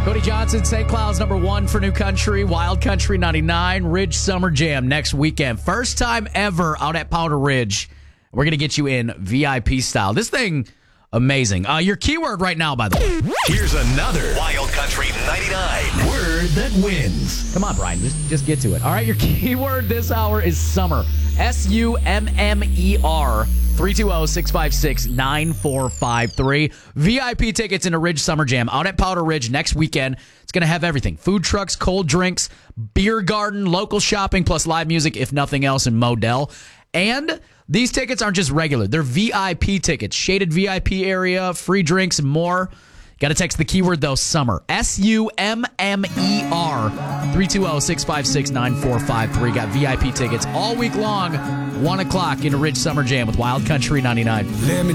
Cody Johnson, St. Cloud's #1 for New Country, Wild Country 99, Ridge Summer Jam next weekend. First time ever out at Powder Ridge. We're going to get you in VIP style. This thing, amazing. Your keyword right now, by the way. Here's another Wild Country 99 word that wins. Come on, Brian. Just get to it. All right, your keyword this hour is summer. SUMMER. 320-656-9453. VIP tickets into Ridge Summer Jam out at Powder Ridge next weekend. It's going to have everything. Food trucks, cold drinks, beer garden, local shopping, plus live music, if nothing else, in Modell. And these tickets aren't just regular. They're VIP tickets. Shaded VIP area, free drinks, and more. Got to text the keyword, though, summer. SUMMER. 320-656-9453. Got VIP tickets all week long. 1 o'clock into Ridge Summer Jam with Wild Country 99.